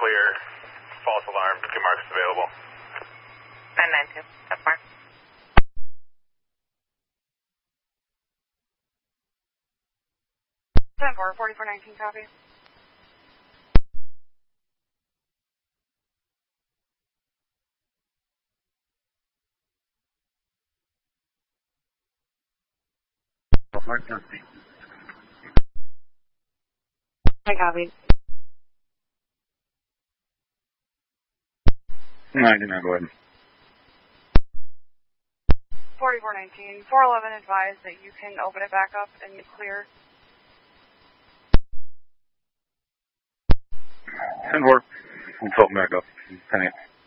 clear. False alarm. Get marks available. 992. That's fine. Ten 4419 copy. I copied. 99, go ahead. 4419. 411 advised that you can open it back up and you clear. 10-4. We'll open back up. 10-8.